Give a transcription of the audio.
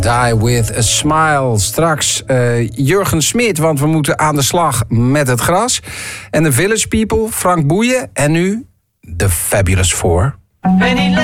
Die with a Smile. Straks Jurgen Smit, want we moeten aan de slag met het gras. En de Village People, Frank Boeien. En nu The Fabulous Four.